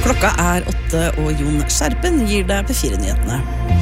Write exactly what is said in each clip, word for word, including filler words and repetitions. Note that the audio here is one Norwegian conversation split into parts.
Klokka er åtte, og Jon Skjerpen gir deg P fire-nyhetene.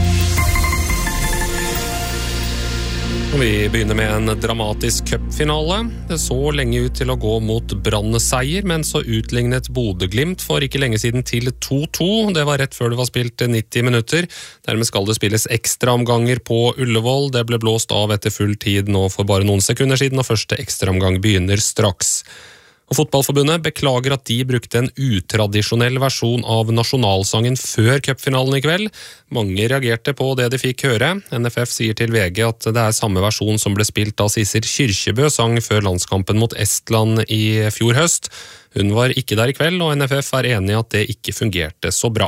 Vi begynner med en dramatisk cupfinale. Det så lenge ut til å gå mot Brann-seier, men så utlignet Bodø-Glimt for ikke lenge siden til to to. Det var rett før det var spilt nitti minutter. Dermed skal det spilles ekstraomganger på Ullevål. Det ble blåst av etter full tid nå for bare noen sekunder siden, og første ekstraomgang begynner straks. Og Fotballforbundet beklager at de brukte en utradisjonell versjon av nasjonalsangen før cupfinalen i kveld. Mange reagerte på det de fikk høre. N F F sier til V G at det er samme versjon som ble spilt da Sissel Kyrkjebø sang før landskampen mot Estland i fjor høst. Hun var ikke der i kveld, og N F F er enig i at det ikke fungerte så bra.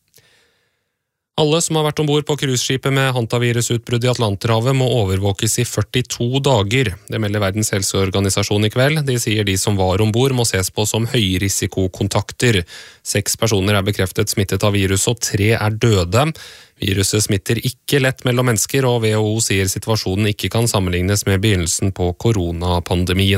Alle som har vært ombord på cruiseskipet med hantavirusutbrudd i Atlanterhavet må overvåkes i førtito dager. Det melder Verdens helseorganisasjon i kveld. De sier de som var ombord må ses på som høyrisikokontakter. Seks personer er bekreftet smittet av virus, og tre er døde. Viruset smitter ikke lett mellom mennesker, og W H O sier situasjonen ikke kan sammenlignes med begynnelsen på koronapandemien.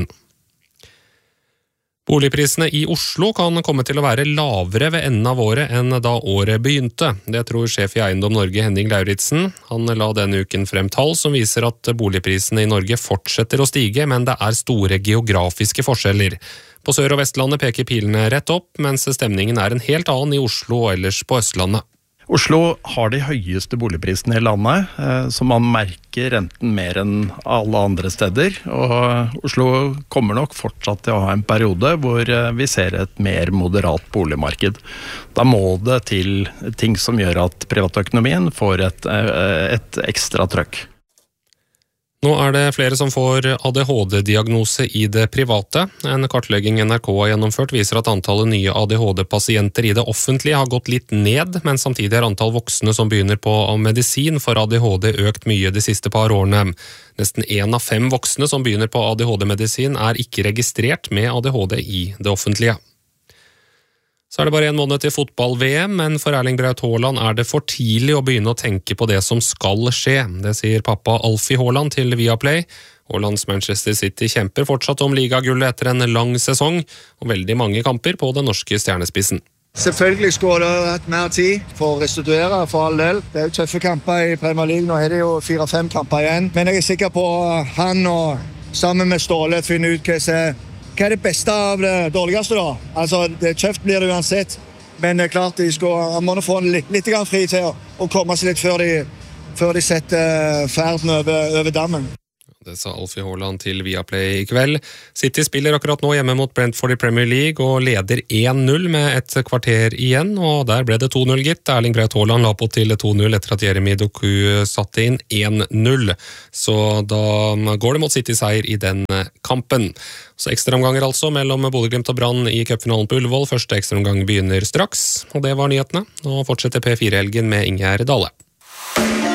Boligprisene i Oslo kan komme til å være lavere ved enden av året enn da året begynte. Det tror sjef i Eiendom Norge Henning Lauritsen. Han la denne uken frem tall som viser at boligprisene i Norge fortsetter å stige, men det er store geografiske forskjeller. På Sør- og Vestlandet peker pilene rett opp, mens stemningen er en helt annen i Oslo og ellers på Østlandet. Oslo har de høyeste boligprisene i landet, så man merker renten mer enn alle andre steder. Og Oslo kommer nok fortsatt til å ha en periode hvor vi ser et mer moderat boligmarked. Da må det til ting som gjør at privatøkonomien får et, et ekstra trøkk. Nå er det flere som får A D H D-diagnose i det private. En kartlegging N R K har gjennomført viser at antallet nye A D H D-pasienter i det offentlige har gått litt ned, men samtidig er antall voksne som begynner på medisin for A D H D økt mye de siste par årene. Nesten en av fem voksne som begynner på A D H D-medisin er ikke registrert med A D H D i det offentlige. Så er det bare en måned til fotball-V M, men for Erling Braut Haaland er det for tidlig å begynne å tenke på det som skal skje. Det sier pappa Alfie Haaland til Viaplay. Haalands Manchester City kjemper fortsatt om ligagullet etter en lang sesong, og veldig mange kamper på den norske stjernespissen. Selvfølgelig skulle det hatt mer tid for å restituere for all del. Det er jo tøffe kamper i Premier League, nå er det jo fire-fem kamper igjen. Men jeg er sikker på han og sammen med Ståle finner ut hva som er Hva er det beste av det dårligste da? Altså, det kjøft blir det uansett. Men det er klart, de skal, han må få litt, litt fri til å, å komme seg litt før de, før de setter ferden over, over dammen. Det sa Alfie Haaland til Viaplay i kveld. City spiller akkurat nå hjemme mot Brentford i Premier League og leder én null med et kvarter igjen, og der ble det to null gitt. Erling Braut Haaland la på til to null etter at Jeremy Doku satte inn én null. Så da går det mot City-seier i den kampen. Så ekstraomganger altså mellom Bodø-Glimt og Brann i cupfinalen på Ullevål. Første ekstraomgang begynner straks, og det var nyhetene. Nå fortsetter P fire-helgen med Ingjerd Dale.